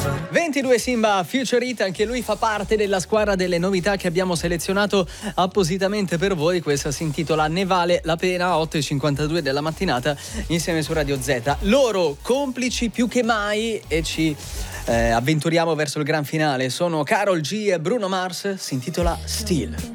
22 Simba Future Hit, anche lui fa parte della squadra delle novità che abbiamo selezionato appositamente per voi. Questa si intitola Ne vale la pena, 8:52 della mattinata insieme su Radio Z. Loro complici più che mai e ci avventuriamo verso il gran finale. Sono Karol G e Bruno Mars, si intitola Still.